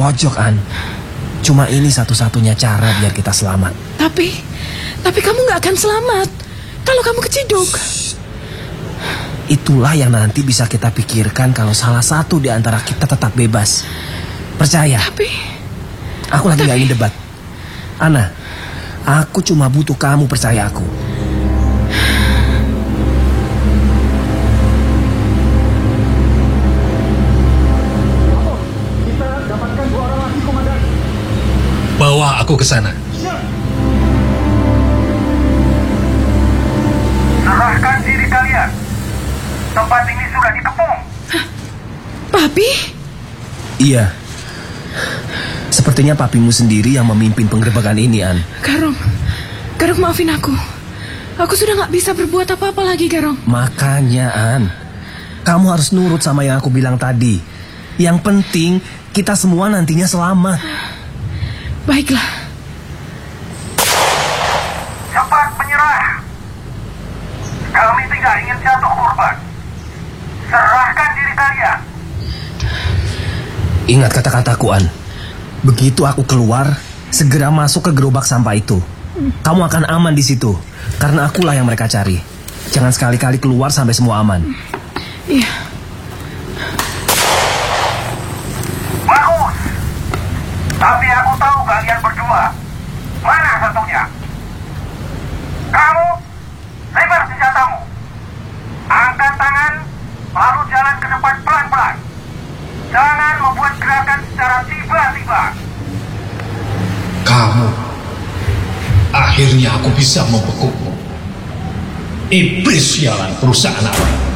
pojok, An. Cuma ini satu-satunya cara biar kita selamat. Tapi kamu gak akan selamat kalau kamu keciduk. Itulah yang nanti bisa kita pikirkan kalau salah satu di antara kita tetap bebas. Percaya. Aku lagi gak ingin debat. Ana, aku cuma butuh kamu percaya aku. Kita dapatkan 2 orang lagi, Komandan. Bawa aku ke sana. Serahkan diri kalian. Tempat ini sudah dikepung. Papi? Iya. Sepertinya papimu sendiri yang memimpin penggerebekan ini, An. Garong maafin aku. Aku sudah gak bisa berbuat apa-apa lagi, Garong. Makanya, An, kamu harus nurut sama yang aku bilang tadi. Yang penting kita semua nantinya selamat. Baiklah. Cepat menyerah. Kami tidak ingin jatuh korban. Serahkan diri kalian. Ingat kata-kataku, An. Begitu aku keluar, segera masuk ke gerobak sampah itu. Kamu akan aman di situ, karena akulah yang mereka cari. Jangan sekali-kali keluar sampai semua aman. Iya. Bagus. Tapi aku tahu kalian berdua. Mana satunya? Kamu, lebar senjatamu. Angkat tangan, lalu jalan ke depan pelan-pelan. Jangan membuat gerakan secara tiba-tiba. Kamu, akhirnya aku bisa membekukmu. Iblis sialan perusahaan apa?